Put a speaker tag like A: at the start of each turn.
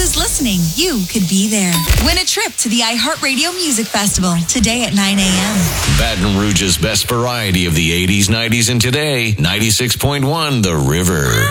A: is listening, you could be there. Win a trip to the iHeartRadio Music Festival today at 9 a.m.
B: Baton Rouge's best variety of the 80s, 90s, and today, 96.1 The River.